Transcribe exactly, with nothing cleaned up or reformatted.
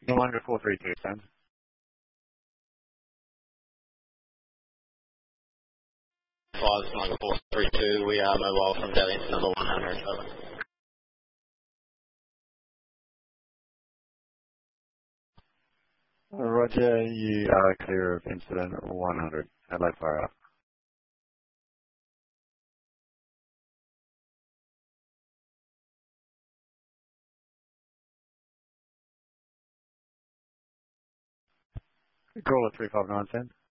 No longer four three two, send. five, number four three two, we are mobile from Delhi to number one hundred, over. Roger, you are clear of incident one hundred. Adelaide fire up. Call at three five nine, send.